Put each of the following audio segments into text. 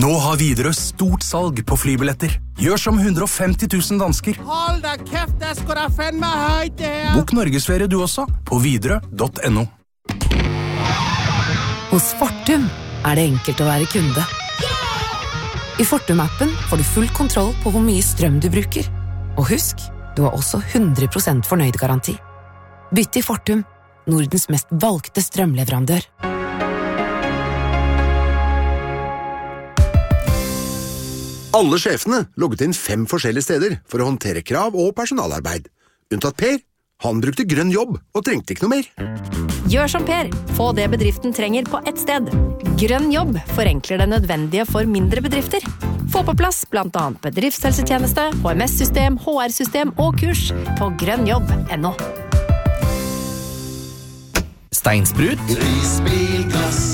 Nå har Widerøe stort salg på flybilletter. Gjør som 150 000 dansker. Hold da kæft, det skal da fandme højt det her. Bok Norgesferie du også, på widerøe.no. Hos Fortum det enkelt å være kunde. I Fortum-appen får du full kontroll på hvor mye strøm du bruker. Og husk, du har også 100% fornøyd-garanti. Bytt til Fortum, Nordens mest valgte strømleverandør. Alle sjefene logget inn 5 forskjellige steder for å håndtere krav og personalarbeid. Unntatt Per. Han brukte grønn jobb og trengte ikke noe mer. Gjør som Per. Få det bedriften trenger på ett sted. Grønn jobb forenkler det nødvendige for mindre bedrifter. Få på plass blant annet bedriftshelsetjeneste, HMS-system, HR-system og kurs på grønnjobb.no. Steinsprut. Risbilglass.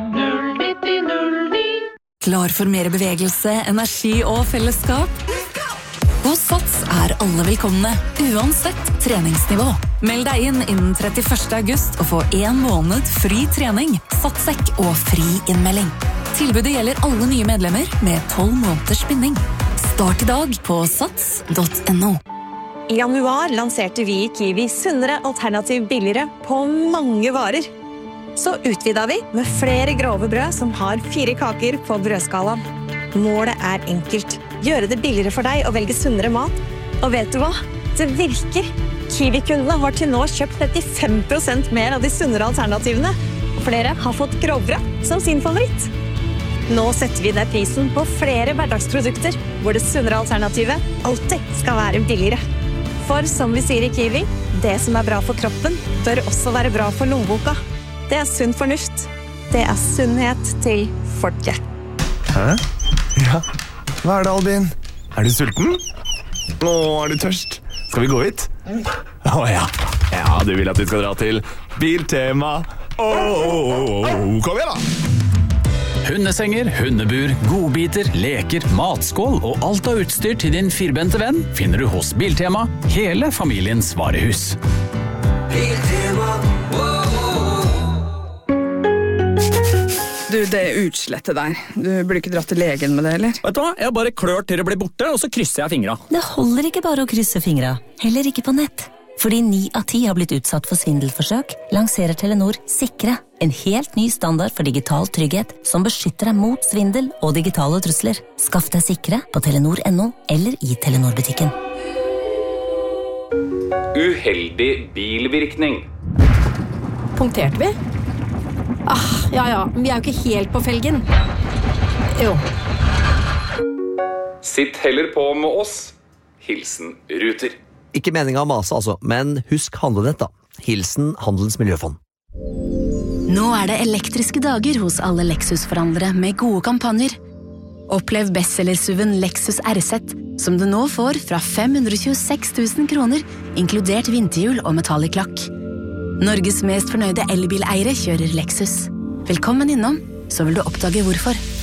Klar for mer bevegelse, energi og fellesskap? Hos Sats alle velkomne, uansett treningsnivå. Meld deg inn innen 31. august og få 1 måned fri trening, satssekk og fri innmelding. Tilbudet gjelder alle nye medlemmer med 12 måneders binding. Start i dag på sats.no. I januar lanserte vi i Kiwi sunnere alternativ billigere på mange varer. Så utvidet vi med flere grove brød som har 4 kaker på brødskalaen. Målet enkelt. Gjøre det billigere for deg å velge sunnere mat. Og vet du hva? Det virker. Kiwi-kundene har til nå kjøpt 35% mer av de sunnere alternativene. Og flere har fått grovbrød som sin favoritt. Nå setter vi ned prisen på flere hverdagsprodukter, hvor det sunnere alternativet alltid skal være billigere. For som vi sier i Kiwi, det som bra for kroppen, bør også være bra for lommeboka. Det sunn fornuft. Det sunnhet til folket. Hæ? Ja. Hva det, Albin? Du sulten? Nå du tørst. Skal vi gå hit? Ja. Ja, du vil at vi skal dra til Biltema. Kom igjen da! Hundesenger, hundebur, godbiter, leker, matskål og alt av utstyr til din firbente venn finner du hos Biltema, hele familiens varehus. Biltema. Du, det utslettet der. Du burde ikke dratt til legen med det, eller? Vet du hva? Jeg bare klør til det blir borte, og så krysser jeg fingra. Det holder ikke bare å krysse fingra. Heller ikke på nett. Fordi 9 av 10 har blitt utsatt for svindelforsøk, lanserer Telenor Sikre. En helt ny standard for digital trygghet som beskytter deg mot svindel og digitale trusler. Skaff deg Sikre på telenor.no eller i Telenor-butikken. Uheldig bilvirkning. Punkterte vi? Ja, vi jo ikke helt på felgen. Jo. Sitt heller på med oss. Hilsen Ruter. Ikke meningen å mase altså, men husk handlenett da. Hilsen Handelens Miljøfond. Nå det elektriske dager hos alle Lexus-forhandlere med gode kampanjer. Opplev bestsellersuven Lexus RZ, som du nå får fra 526 000 kroner, inkludert vinterhjul og metallic lakk. Norges mest fornøyde elbileiere kjører Lexus. Velkommen innom, så vil du oppdage hvorfor.